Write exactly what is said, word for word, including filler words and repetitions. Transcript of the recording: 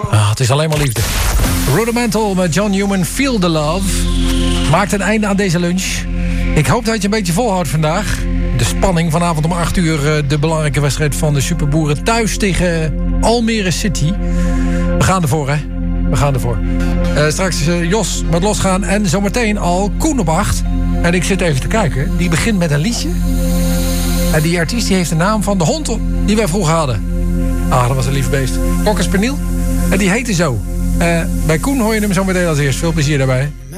Ah, het is alleen maar liefde. Rudimental met John Newman, Feel the Love. Maakt een einde aan deze lunch. Ik hoop dat je een beetje volhoudt vandaag. De spanning vanavond om acht uur. De belangrijke wedstrijd van de Superboeren thuis tegen Almere City. We gaan ervoor, hè? We gaan ervoor. Uh, straks uh, Jos met losgaan en zometeen al Koen op acht. En ik zit even te kijken. Die begint met een liedje. En die artiest die heeft de naam van de hond die wij vroeger hadden. Ah, dat was een lief beest. Kokkerspaniel. En die heette zo. Uh, bij Koen hoor je hem zo meteen als eerst. Veel plezier daarbij.